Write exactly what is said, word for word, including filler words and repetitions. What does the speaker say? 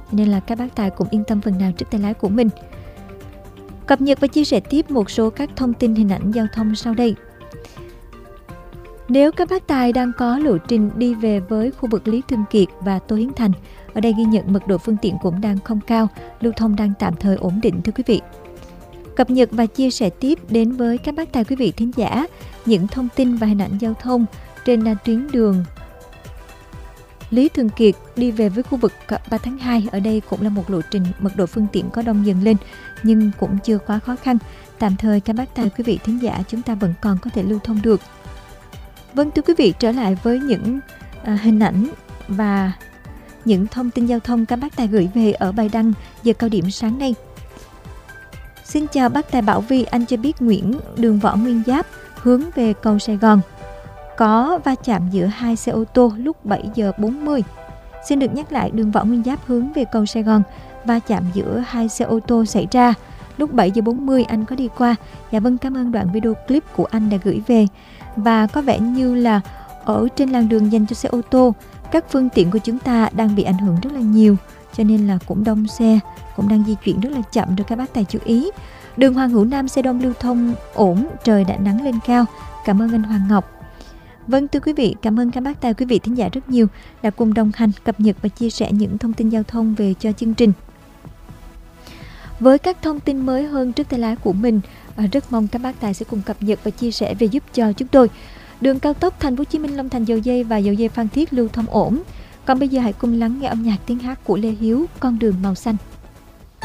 nên là các bác tài cũng yên tâm phần nào trước tay lái của mình. Cập nhật và chia sẻ tiếp một số các thông tin hình ảnh giao thông sau đây. Nếu các bác tài đang có lộ trình đi về với khu vực Lý Thường Kiệt và Tô Hiến Thành, ở đây ghi nhận mật độ phương tiện cũng đang không cao, lưu thông đang tạm thời ổn định thưa quý vị. Cập nhật và chia sẻ tiếp đến với các bác tài quý vị thính giả những thông tin và hình ảnh giao thông trên tuyến đường Lý Thường Kiệt đi về với khu vực ba tháng hai. Ở đây cũng là một lộ trình mật độ phương tiện có đông dần lên nhưng cũng chưa quá khó khăn. Tạm thời các bác tài quý vị thính giả chúng ta vẫn còn có thể lưu thông được. Vâng thưa quý vị, trở lại với những à, hình ảnh và những thông tin giao thông các bác tài gửi về ở bài đăng giờ cao điểm sáng nay. Xin chào bác tài Bảo Vi, anh cho biết Nguyễn đường Võ Nguyên Giáp hướng về cầu Sài Gòn có va chạm giữa hai xe ô tô lúc bảy giờ bốn mươi. Xin được nhắc lại, đường Võ Nguyên Giáp hướng về cầu Sài Gòn, va chạm giữa hai xe ô tô xảy ra lúc bảy giờ bốn mươi, anh có đi qua. Dạ vâng, cảm ơn đoạn video clip của anh đã gửi về. Và có vẻ như là ở trên làn đường dành cho xe ô tô, các phương tiện của chúng ta đang bị ảnh hưởng rất là nhiều, cho nên là cũng đông xe, cũng đang di chuyển rất là chậm, rồi các bác tài chú ý. Đường Hoàng Hữu Nam xe đông lưu thông ổn, trời đã nắng lên cao. Cảm ơn anh Hoàng Ngọc. Vâng thưa quý vị, cảm ơn các bác tài quý vị thính giả rất nhiều đã cùng đồng hành, cập nhật và chia sẻ những thông tin giao thông về cho chương trình. Với các thông tin mới hơn trước tay lái của mình, rất mong các bác tài sẽ cùng cập nhật và chia sẻ về giúp cho chúng tôi. Đường cao tốc Thành phố Hồ Chí Minh Long Thành Dầu Giây và Dầu Giây Phan Thiết lưu thông ổn. Còn bây giờ hãy cùng lắng nghe âm nhạc tiếng hát của Lê Hiếu, Con đường màu xanh.